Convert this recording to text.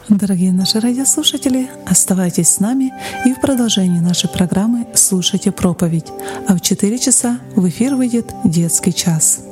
Дорогие наши радиослушатели, оставайтесь с нами и в продолжении нашей программы слушайте проповедь. А в 4 часа в эфир выйдет детский час.